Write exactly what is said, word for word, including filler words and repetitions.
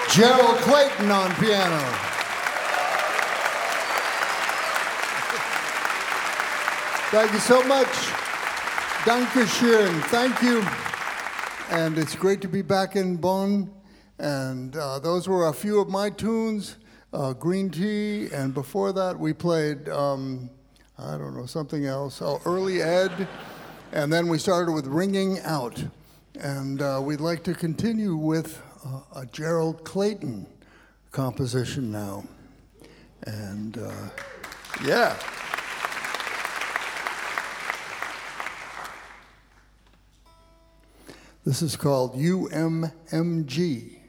Gerald Clayton on piano. Thank you so much. Danke schön. Thank you. And it's great to be back in Bonn. And uh, those were a few of my tunes, uh, Green Tea, and before that we played, um, I don't know, something else, oh, Early Ed, and then we started with Ringing Out. And uh, we'd like to continue with uh, a Gerald Clayton composition now. And uh, yeah. This is called U M M G.